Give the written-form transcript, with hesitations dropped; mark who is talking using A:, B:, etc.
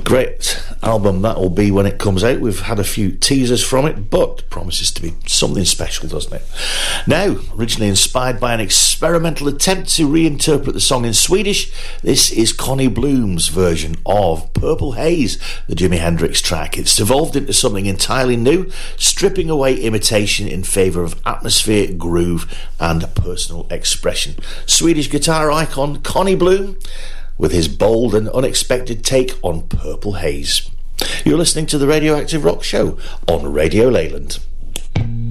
A: Great album that will be when it comes out. We've had a few teasers from it, but promises to be something special, doesn't it? Now, originally inspired by an experimental attempt to reinterpret the song in Swedish, this is Connie Bloom's version of Purple Haze, the Jimi Hendrix track. It's evolved into something entirely new, stripping away imitation in favour of atmosphere, groove and personal expression. Swedish guitar icon Connie Bloom with his bold and unexpected take on Purple Haze. You're listening to the Radioactive Rock Show on Radio Leyland.